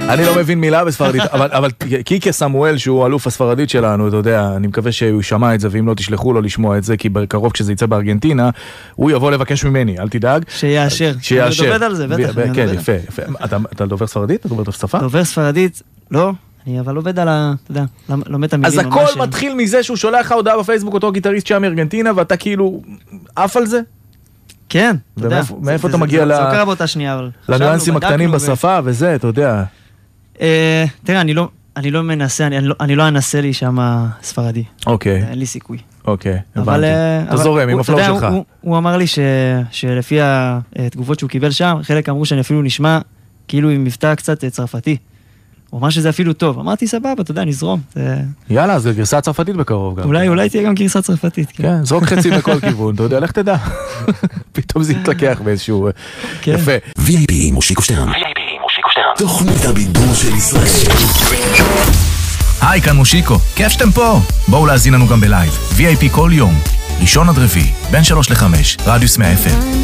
אני לא מבין מילה בספרדית, אבל קיקה סמואל, שהוא אלוף הספרדית שלנו, אתה יודע, אני מקווה שהוא שמע את זה, ואם לא תשלחו לו לשמוע את זה, כי בקרוב כשזה יצא בארגנטינה, הוא יבוא לבקש ממני, אל תדאג. שיאשר. שיאשר. אני דובד על זה, בטח. כן, יפה. אתה דובר ספרדית? אתה דובר את השפה? דובר ספרדית, לא. אני אבל עובד על אתה יודע, לומד את המילים. אז הכל מתחיל מזה שהוא שולח לך הודעה בפייסבוק, אותו גיטריסט שם מארגנטינה, ואתה כאילו עף על זה? כן, אתה יודע. מאיפה אתה מגיע זה לא קרה באותה שנייה, אבל... לניואנסים הקטנים בשפה וזה, אתה יודע. תראה, אני לא מנסה, אני לא אנסה לי שם ספרדי. אוקיי. אין לי סיכוי. אוקיי, הבנתי. אתה זורם עם הפלואו שלך. הוא אמר לי שלפי התגובות שהוא קיבל שם, חלק אמרו שאני אפילו נשמע כאילו עם מבטא קצת צרפתי. הוא אמר שזה אפילו טוב. אמרתי, סבבה, אתה יודע, נזרום. יאללה, זה גרסה צרפתית בקרוב גם. אולי תהיה גם גרסה צרפתית. כן, זרוק חצי מכל כיוון, אתה יודע, לך תדע. פתאום זה יתלקח באיזשהו... יפה. VIP מושיקו שטרן. תוכנית הבידור של ישראל. היי, כאן מושיקו. כיף שאתם פה. בואו להזין לנו גם בלייב. VIP כל יום. ראשון עד רביעי, בין 3 ל-5, רדיוס 100 FM.